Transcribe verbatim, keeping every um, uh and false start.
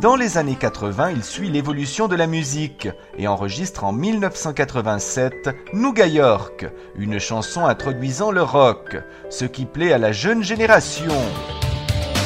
Dans les années quatre-vingts, il suit l'évolution de la musique et enregistre en mille neuf cent quatre-vingt-sept « Nouga York », une chanson introduisant le rock, ce qui plaît à la jeune génération.